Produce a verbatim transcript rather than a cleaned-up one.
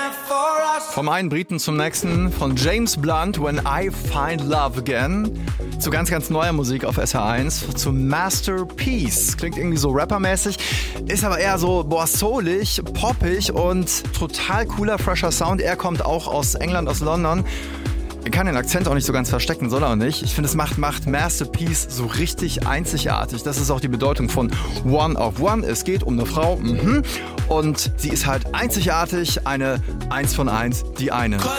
Vom einen Briten zum nächsten, von James Blunt, When I Find Love Again, zu ganz, ganz neuer Musik auf S H eins, zu Masterpiece. Klingt irgendwie so rappermäßig, ist aber eher so, boah, soulig, poppig und total cooler, fresher Sound. Er kommt auch aus England, aus London. Er kann den Akzent auch nicht so ganz verstecken, soll er auch nicht. Ich finde, es macht, macht Masterpiece so richtig einzigartig. Das ist auch die Bedeutung von One of One. Es geht um eine Frau, mhm. Und sie ist halt einzigartig, eine Eins von Eins, die eine.